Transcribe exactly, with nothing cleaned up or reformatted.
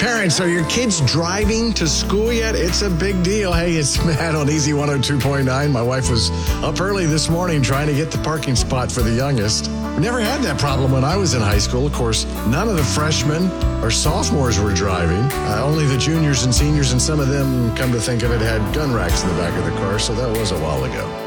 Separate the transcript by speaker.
Speaker 1: Parents, are your kids driving to school yet? It's a big deal. Hey, it's Matt on Easy one oh two point nine. My wife was up early this morning trying to get the parking spot for the youngest. We never had that problem when I was in high school. Of course, none of the freshmen or sophomores were driving. Uh, only the juniors and seniors, and some of them, come to think of it, had gun racks in the back of the car, so that was a while ago.